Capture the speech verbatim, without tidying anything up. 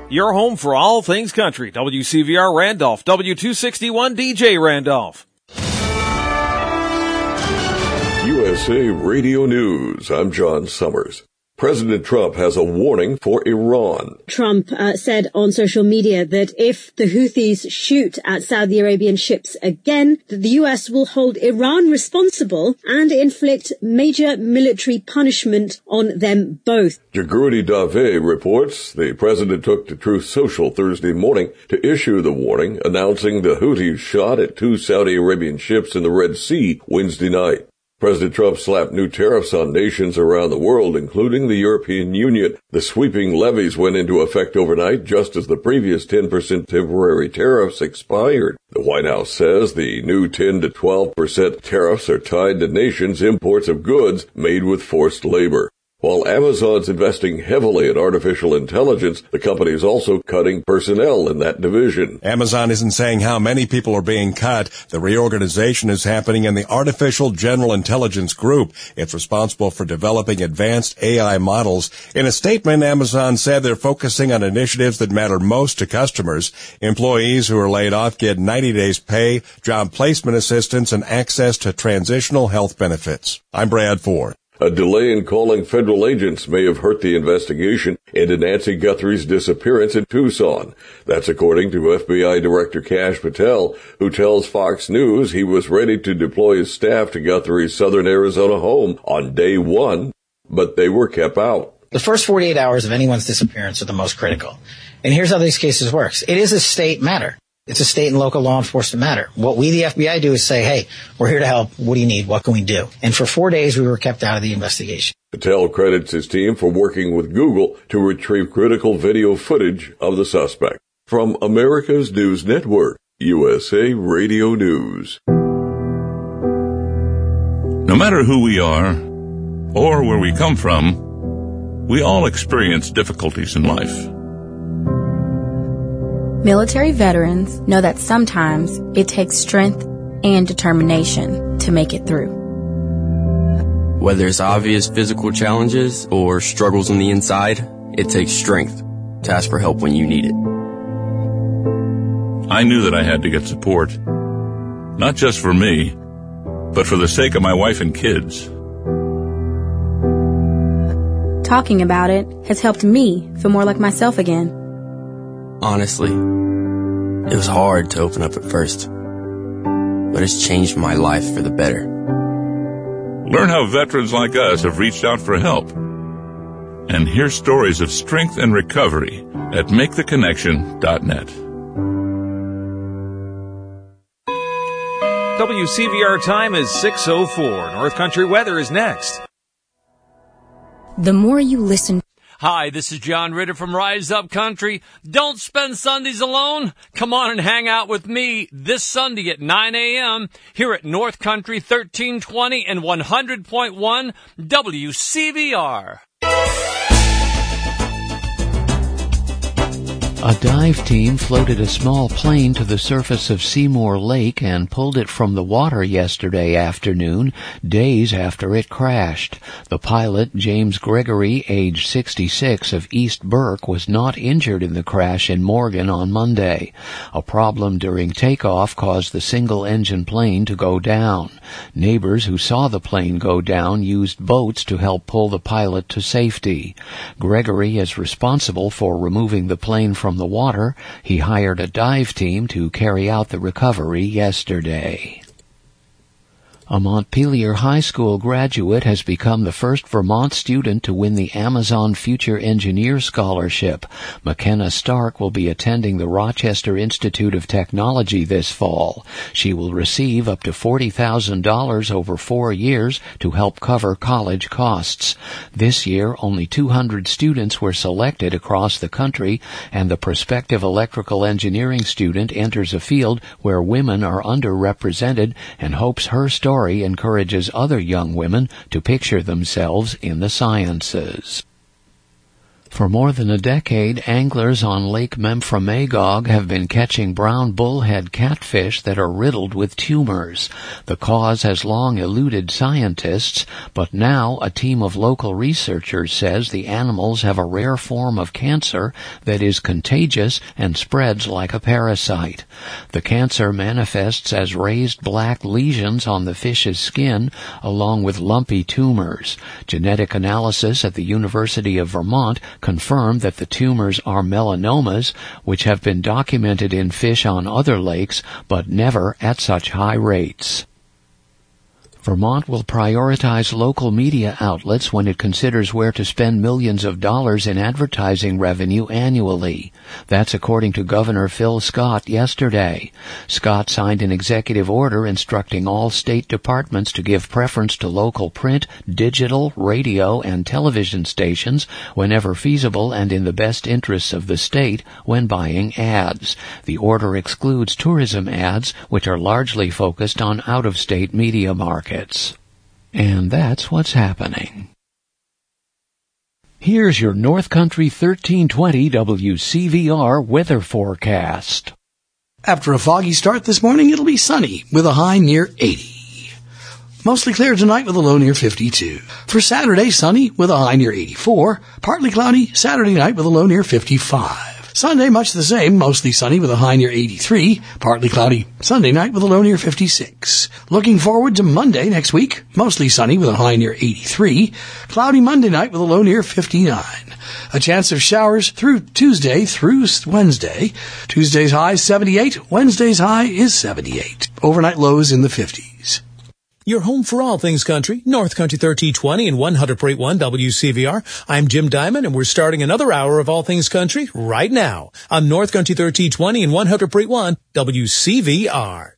your home for all things country. W C V R Randolph, W two sixty-one D J Randolph. U S A Radio News. I'm John Summers. President Trump has a warning for Iran. Trump uh, said on social media that if the Houthis shoot at Saudi Arabian ships again, that the U S will hold Iran responsible and inflict major military punishment on them both. Jagrudi Dave reports the president took to Truth Social Thursday morning to issue the warning, announcing the Houthis shot at two Saudi Arabian ships in the Red Sea Wednesday night. President Trump slapped new tariffs on nations around the world, including the European Union. The sweeping levies went into effect overnight, just as the previous ten percent temporary tariffs expired. The White House says the new ten to twelve percent tariffs are tied to nations' imports of goods made with forced labor. While Amazon's investing heavily in artificial intelligence, the company is also cutting personnel in that division. Amazon isn't saying how many people are being cut. The reorganization is happening in the Artificial General Intelligence Group. It's responsible for developing advanced A I models. In a statement, Amazon said they're focusing on initiatives that matter most to customers. Employees who are laid off get ninety days pay, job placement assistance, and access to transitional health benefits. I'm Brad Ford. A delay in calling federal agents may have hurt the investigation into Nancy Guthrie's disappearance in Tucson. That's according to F B I Director Kash Patel, who tells Fox News he was ready to deploy his staff to Guthrie's southern Arizona home on day one, but they were kept out. The first forty-eight hours of anyone's disappearance are the most critical. And here's how these cases works. It is a state matter. It's a state and local law enforcement matter. What we, the F B I, do is say, hey, we're here to help. What do you need? What can we do? And for four days, we were kept out of the investigation. Patel credits his team for working with Google to retrieve critical video footage of the suspect. From America's News Network, U S A Radio News. No matter who we are or where we come from, we all experience difficulties in life. Military veterans know that sometimes it takes strength and determination to make it through. Whether it's obvious physical challenges or struggles on the inside, it takes strength to ask for help when you need it. I knew that I had to get support, not just for me, but for the sake of my wife and kids. Talking about it has helped me feel more like myself again. Honestly, it was hard to open up at first, but it's changed my life for the better. Learn how veterans like us have reached out for help, and hear stories of strength and recovery at make the connection dot net. W C V R time is six oh four. North Country weather is next. The more you listen. Hi, this is John Ritter from Rise Up Country. Don't spend Sundays alone. Come on and hang out with me this Sunday at nine a.m. here at North Country thirteen twenty and one hundred point one W C V R. A dive team floated a small plane to the surface of Seymour Lake and pulled it from the water yesterday afternoon, days after it crashed. The pilot, James Gregory, age sixty-six, of East Burke, was not injured in the crash in Morgan on Monday. A problem during takeoff caused the single-engine plane to go down. Neighbors who saw the plane go down used boats to help pull the pilot to safety. Gregory is responsible for removing the plane from the water. He hired a dive team to carry out the recovery yesterday. A Montpelier High School graduate has become the first Vermont student to win the Amazon Future Engineer Scholarship. McKenna Stark will be attending the Rochester Institute of Technology this fall. She will receive up to forty thousand dollars over four years to help cover college costs. This year, only two hundred students were selected across the country, and the prospective electrical engineering student enters a field where women are underrepresented and hopes her story encourages other young women to picture themselves in the sciences. For more than a decade, anglers on Lake Memphremagog have been catching brown bullhead catfish that are riddled with tumors. The cause has long eluded scientists, but now a team of local researchers says the animals have a rare form of cancer that is contagious and spreads like a parasite. The cancer manifests as raised black lesions on the fish's skin, along with lumpy tumors. Genetic analysis at the University of Vermont confirmed that the tumors are melanomas, which have been documented in fish on other lakes, but never at such high rates. Vermont will prioritize local media outlets when it considers where to spend millions of dollars in advertising revenue annually. That's according to Governor Phil Scott yesterday. Scott signed an executive order instructing all state departments to give preference to local print, digital, radio, and television stations whenever feasible and in the best interests of the state when buying ads. The order excludes tourism ads, which are largely focused on out-of-state media markets. And that's what's happening. Here's your North Country thirteen twenty W C V R weather forecast. After a foggy start this morning, it'll be sunny with a high near eighty. Mostly clear tonight with a low near fifty-two. For Saturday, sunny with a high near eighty-four. Partly cloudy Saturday night with a low near fifty-five. Sunday, much the same, mostly sunny with a high near eighty-three, partly cloudy Sunday night with a low near fifty-six. Looking forward to Monday next week, mostly sunny with a high near eighty-three, cloudy Monday night with a low near fifty-nine. A chance of showers through Tuesday through Wednesday. Tuesday's high is seventy-eight, Wednesday's high is seventy-eight. Overnight lows in the fifties. Your home for all things country, North Country thirteen twenty and one hundred point one W C V R. I'm Jim Diamond, and we're starting another hour of all things country right now on North Country thirteen twenty and one hundred point one W C V R.